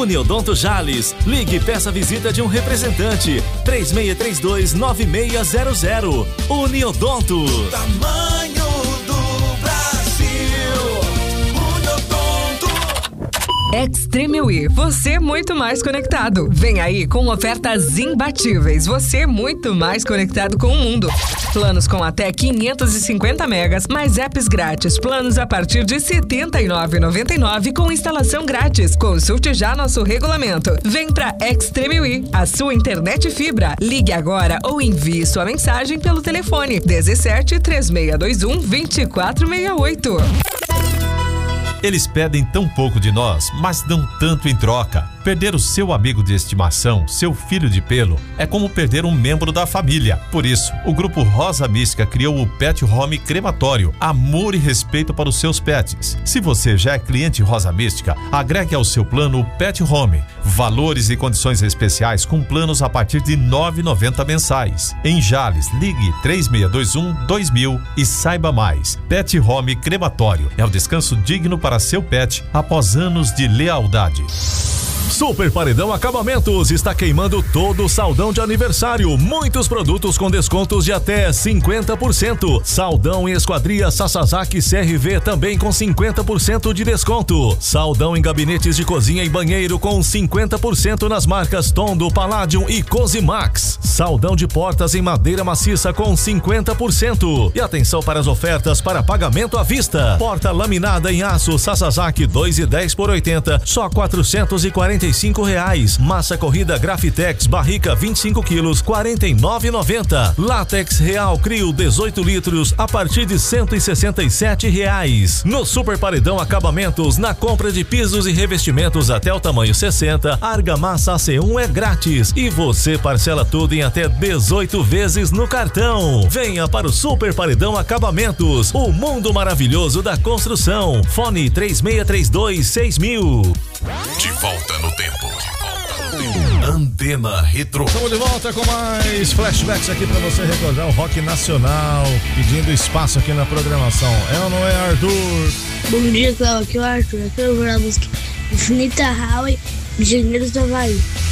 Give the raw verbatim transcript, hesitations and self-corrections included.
Uniodonto Jales. Ligue e peça a visita de um representante. três seis três dois, nove seis zero zero. Uniodonto. Tamanho do Brasil. Extreme U I, você muito mais conectado. Vem aí com ofertas imbatíveis. Você muito mais conectado com o mundo. Planos com até quinhentos e cinquenta megas, mais apps grátis. Planos a partir de setenta e nove reais e noventa e nove centavos com instalação grátis. Consulte já nosso regulamento. Vem pra Extreme U I, a sua internet fibra. Ligue agora ou envie sua mensagem pelo telefone dezessete, três seis dois um, vinte e quatro sessenta e oito. Eles pedem tão pouco de nós, mas dão tanto em troca. Perder o seu amigo de estimação, seu filho de pelo, é como perder um membro da família. Por isso, o Grupo Rosa Mística criou o Pet Home Crematório. Amor e respeito para os seus pets. Se você já é cliente Rosa Mística, agregue ao seu plano o Pet Home. Valores e condições especiais com planos a partir de nove reais e noventa centavos mensais. Em Jales, ligue três seis dois um, dois mil e saiba mais. Pet Home Crematório é o descanso digno para seu pet após anos de lealdade. Super Paredão Acabamentos está queimando todo o saldão de aniversário. Muitos produtos com descontos de até cinquenta por cento. Saldão em esquadria Sasazaki C R V também com cinquenta por cento de desconto. Saldão em gabinetes de cozinha e banheiro com cinquenta por cento nas marcas Tondo, Palladium e Cosimax. Saldão de portas em madeira maciça com cinquenta por cento. E atenção para as ofertas para pagamento à vista. Porta laminada em aço Sasazaki dois e dez por oitenta, só quatrocentos e quarenta e cinco reais. Massa corrida Grafitex barrica vinte e cinco quilos, quarenta e nove reais e noventa centavos. Látex Real Crio dezoito litros a partir de cento e sessenta e sete reais. No Super Paredão Acabamentos, na compra de pisos e revestimentos até o tamanho sessenta, a argamassa A C um é grátis e você parcela tudo em até dezoito vezes no cartão. Venha para o Super Paredão Acabamentos, o mundo maravilhoso da construção. Fone três seis três dois, seis mil. De volta no tempo. Antena Retro. Estamos de volta com mais flashbacks aqui pra você recordar o rock nacional, pedindo espaço aqui na programação. É ou não é, Arthur? Bom dia, Cláudio. Aqui é o Arthur. Eu quero ouvir a música Infinita Highway, Engenheiros do Havaí.